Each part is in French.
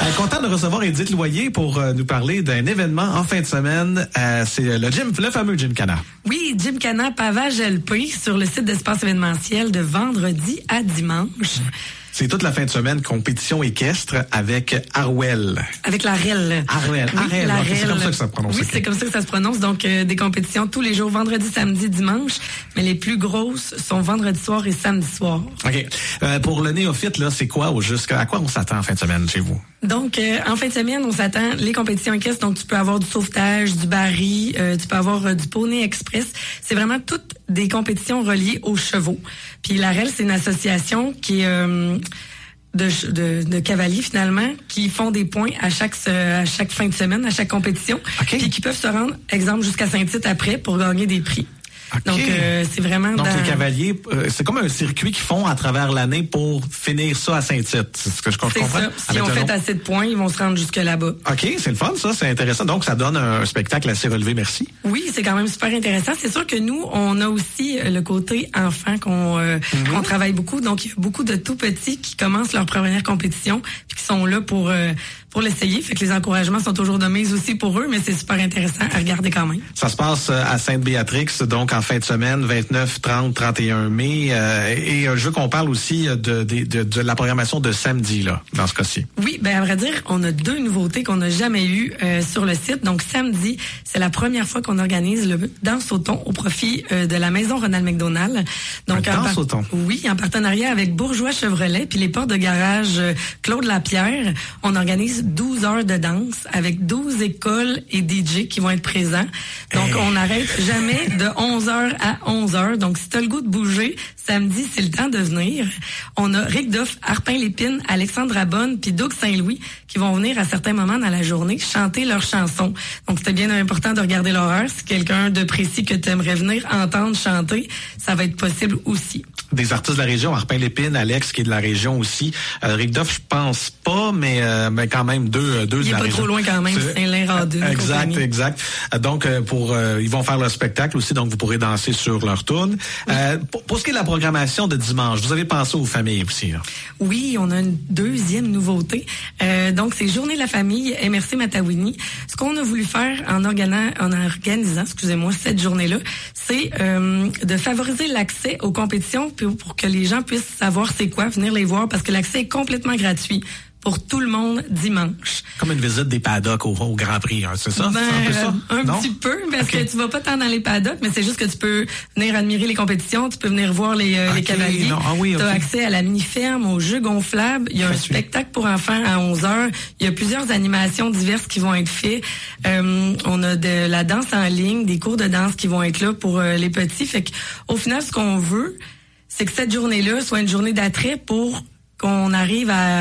Content de recevoir Édith Loyer pour nous parler d'un événement en fin de semaine. C'est le fameux Gymkhana. Oui, Gymkhana Pavage LP sur le site d'Espace événementiel de vendredi à dimanche. C'est toute la fin de semaine, compétition équestre avec Arwell. Avec la REL. Arwell. Oui, Arwell. Okay, c'est comme ça que ça se prononce. Oui, c'est comme ça que ça se prononce. Donc, des compétitions tous les jours, vendredi, samedi, dimanche. Mais les plus grosses sont vendredi soir et samedi soir. OK. Pour le néophyte, là, c'est quoi à quoi on s'attend en fin de semaine chez vous? Donc, en fin de semaine, on s'attend les compétitions équestres. Donc, tu peux avoir du sauvetage, du baril, tu peux avoir du poney express. C'est vraiment toutes des compétitions reliées aux chevaux. Puis la REL, c'est une association qui est de cavaliers finalement qui font des points à chaque fin de semaine, à chaque compétition, okay. Puis qui peuvent se rendre, exemple, jusqu'à Saint-Tite après pour gagner des prix. Okay. Donc, c'est vraiment... Donc, les cavaliers, c'est comme un circuit qu'ils font à travers l'année pour finir ça à Saint-Tite. C'est ce que je comprends. C'est ça. Si on fait assez de points, ils vont se rendre jusque là-bas. OK, c'est le fun, ça. C'est intéressant. Donc, ça donne un spectacle assez relevé. Merci. Oui, c'est quand même super intéressant. C'est sûr que nous, on a aussi le côté enfant qu'on travaille beaucoup. Donc, il y a beaucoup de tout petits qui commencent leur première compétition puis qui sont là pour l'essayer. Fait que les encouragements sont toujours de mise aussi pour eux, mais c'est super intéressant à regarder quand même. Ça se passe à Sainte-Béatrix, donc en fin de semaine, 29, 30, 31 mai. Et je veux qu'on parle aussi de la programmation de samedi, là, dans ce cas-ci. Oui, ben à vrai dire, on a 2 nouveautés qu'on n'a jamais eues sur le site. Donc samedi, c'est la première fois qu'on organise le Danse au thon au profit de la maison Ronald McDonald. Donc Danse au thon. Oui, en partenariat avec Bourgeois Chevrolet puis les portes de garage Claude Lapierre, on organise 12 heures de danse avec 12 écoles et DJ qui vont être présents. Donc, on n'arrête jamais de 11h à 11h. Donc, si tu as le goût de bouger, samedi, c'est le temps de venir. On a Rick Duff, Arpin Lépine, Alexandre Abonne puis Doug Saint-Louis qui vont venir à certains moments dans la journée chanter leurs chansons. Donc, c'était bien important de regarder l'horaire. Si quelqu'un de précis que tu aimerais venir entendre chanter, ça va être possible aussi. Des artistes de la région, Arpin Lépine, Alex qui est de la région aussi. Rick Duff, je pense pas, mais quand même deux de la région. Il est pas trop loin quand même, c'est Saint-Lin-Radune. Exact. Donc ils vont faire leur spectacle aussi, donc vous pourrez danser sur leur tourne. Oui. Pour ce qui est de la programmation de dimanche, vous avez pensé aux familles aussi, là? Oui, on a une deuxième nouveauté. Donc c'est Journée de la famille MRC Matawini. Ce qu'on a voulu faire en organisant, cette journée-là, c'est de favoriser l'accès aux compétitions pour que les gens puissent savoir c'est quoi, venir les voir, parce que l'accès est complètement gratuit pour tout le monde dimanche. Comme une visite des paddocks au Grand Prix, hein, c'est ça? Ben, c'est un peu ça? Un petit peu, parce que tu vas pas tant dans les paddocks, mais c'est juste que tu peux venir admirer les compétitions, tu peux venir voir les cavaliers. Tu as accès à la mini-ferme, aux jeux gonflables. Il y a un spectacle pour enfants à 11h. Il y a plusieurs animations diverses qui vont être faites. On a de la danse en ligne, des cours de danse qui vont être là pour les petits. Fait qu'au final, ce qu'on veut, c'est que cette journée-là soit une journée d'attrait pour qu'on arrive à...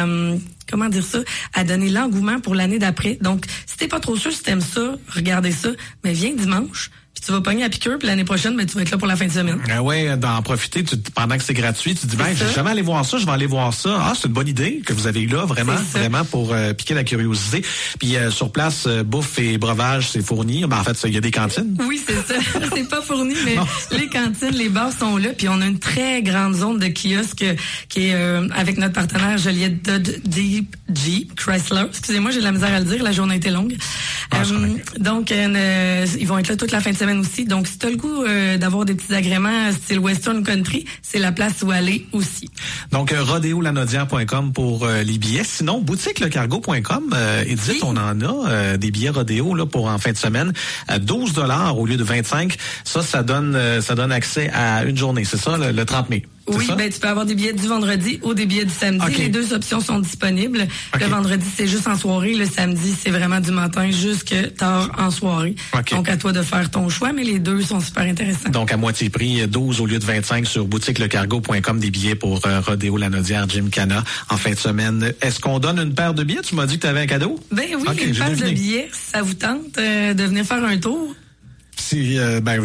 à donner l'engouement pour l'année d'après. Donc, si t'es pas trop sûr si t'aimes ça, regardez ça, mais viens dimanche, puis tu vas pogner à piqûre, puis l'année prochaine, tu vas être là pour la fin de semaine. D'en profiter, pendant que c'est gratuit, tu te dis, je vais jamais aller voir ça, je vais aller voir ça. Ah, c'est une bonne idée que vous avez eue là, vraiment pour piquer la curiosité. Puis sur place, bouffe et breuvage, c'est fourni. Ben, en fait, il y a des cantines. Oui, c'est ça. C'est pas fourni, mais les cantines, les bars sont là, puis on a une très grande zone de kiosques qui est avec notre partenaire Joliette Deep Jeep Chrysler. Excusez-moi, j'ai de la misère à le dire, la journée était longue. Donc, ils vont être là toute la fin de semaine aussi. Donc, si tu as le goût d'avoir des petits agréments style Western Country, c'est la place où aller aussi. Donc, rodéolanaudière.com pour les billets. Sinon, boutiquelecargo.com, Edith, on en a des billets rodéo là pour en fin de semaine à 12 $ au lieu de 25. Ça donne accès à une journée, c'est ça, le 30 mai? Oui, tu peux avoir des billets du vendredi ou des billets du samedi. Okay. Les 2 options sont disponibles. Okay. Le vendredi, c'est juste en soirée. Le samedi, c'est vraiment du matin jusque tard en soirée. Okay. Donc, à toi de faire ton choix, mais les 2 sont super intéressants. Donc, à moitié prix, 12 au lieu de 25 sur boutiquelecargo.com, des billets pour Rodéo Lanaudière Gymkhana en fin de semaine. Est-ce qu'on donne une paire de billets? Tu m'as dit que tu avais un cadeau? Ben oui, une paire de billets. Ça vous tente de venir faire un tour? C'est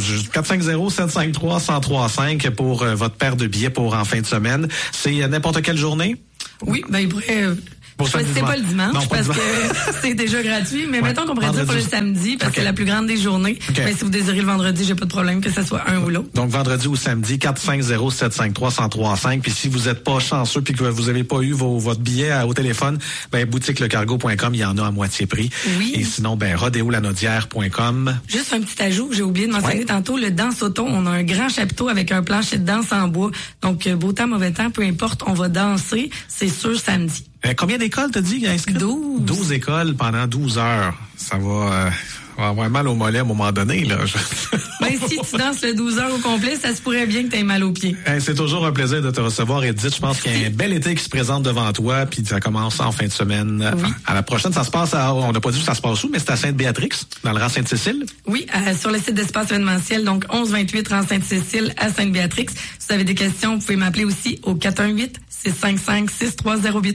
450-753-1035 pour votre paire de billets pour en fin de semaine. C'est n'importe quelle journée? Oui, il pourrait... Choisissez pas le dimanche parce que c'est déjà gratuit, mais mettons qu'on pourrait dire pour le samedi parce que c'est la plus grande des journées. Mais si vous désirez le vendredi, j'ai pas de problème que ce soit un ou l'autre. Donc vendredi ou samedi, 450-753-1035. Puis si vous êtes pas chanceux puis que vous avez pas eu votre billet au téléphone, boutiquelecargo.com, il y en a à moitié prix. Oui. Et sinon, rodeolanaudière.com. Juste un petit ajout, j'ai oublié de mentionner tantôt, le Danse Auto. On a un grand chapiteau avec un plancher de danse en bois. Donc, beau temps, mauvais temps, peu importe, on va danser. C'est sûr samedi. Combien d'écoles t'as dit inscrites? 12. 12 écoles pendant 12 heures. Ça va avoir mal au mollet à un moment donné, là. Si tu danses le 12 heures au complet, ça se pourrait bien que tu aies mal aux pieds. C'est toujours un plaisir de te recevoir, Edith. Je pense qu'il y a un bel été qui se présente devant toi, puis ça commence en fin de semaine. Oui. À la prochaine, ça se passe on n'a pas dit où ça se passe où, mais c'est à Sainte-Béatrix, dans le rang Sainte-Cécile. Oui, sur le site d'Espace événementiel, donc 1128 rang Sainte-Cécile à Sainte-Béatrix. Si vous avez des questions, vous pouvez m'appeler aussi au 418-655-6308.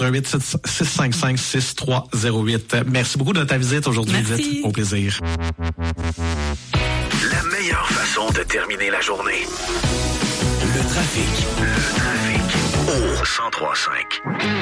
418-655-6308. Merci beaucoup de ta visite aujourd'hui, Edith. Au plaisir. La meilleure façon de terminer la journée. Le trafic. Au 103.5.